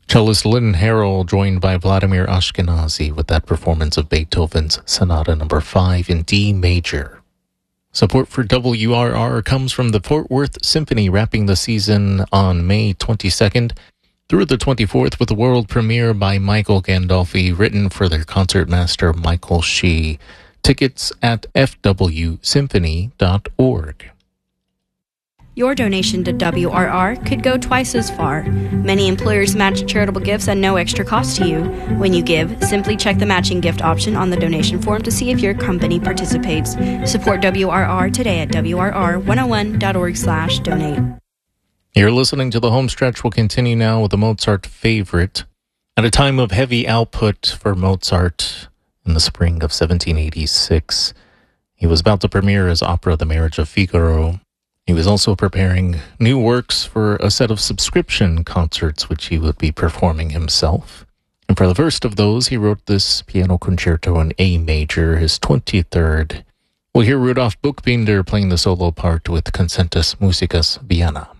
Cellist Lynn Harrell joined by Vladimir Ashkenazy with that performance of Beethoven's Sonata No. 5 in D major. Support for WRR comes from the Fort Worth Symphony, wrapping the season on May 22nd through the 24th with a world premiere by Michael Gandolfi, written for their concertmaster Michael Shee. Tickets at fwsymphony.org. Your donation to WRR could go twice as far. Many employers match charitable gifts at no extra cost to you. When you give, simply check the matching gift option on the donation form to see if your company participates. Support WRR today at wrr101.org/donate. You're listening to The Homestretch. We'll continue now with a Mozart favorite. At a time of heavy output for Mozart in the spring of 1786, he was about to premiere his opera The Marriage of Figaro. He was also preparing new works for a set of subscription concerts, which he would be performing himself. And for the first of those, he wrote this piano concerto in A major, his 23rd. We'll hear Rudolf Buchbinder playing the solo part with Concertus Musicus Vienna.